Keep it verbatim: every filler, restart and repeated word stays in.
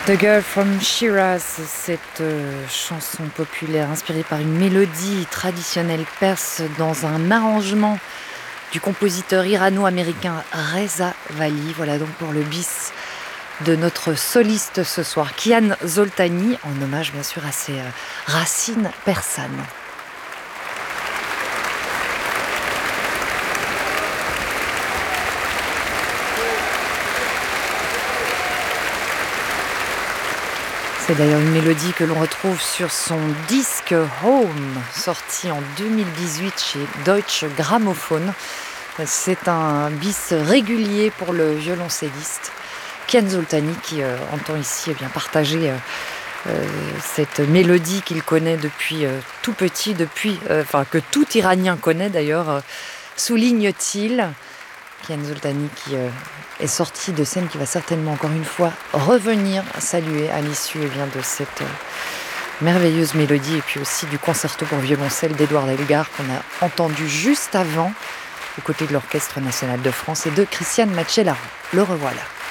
The Girl from Shiraz, cette euh, chanson populaire inspirée par une mélodie traditionnelle perse dans un arrangement du compositeur irano-américain Reza Vali. Voilà donc pour le bis de notre soliste ce soir, Kian Zoltani, en hommage bien sûr à ses euh, racines persanes. C'est d'ailleurs une mélodie que l'on retrouve sur son disque Home, sorti en deux mille dix-huit chez Deutsche Grammophon. C'est un bis régulier pour le violoncelliste Kian Zoltani qui euh, entend ici eh bien, partager euh, euh, cette mélodie qu'il connaît depuis euh, tout petit, depuis, euh, enfin que tout Iranien connaît d'ailleurs, euh, souligne-t-il. Kian Zoltani qui euh, est sorti de scène, qui va certainement encore une fois revenir saluer à l'issue eh bien, de cette euh, merveilleuse mélodie et puis aussi du concerto pour violoncelle d'Édouard Elgar qu'on a entendu juste avant aux côtés de l'Orchestre national de France et de Christiane Macellaro. Le revoilà.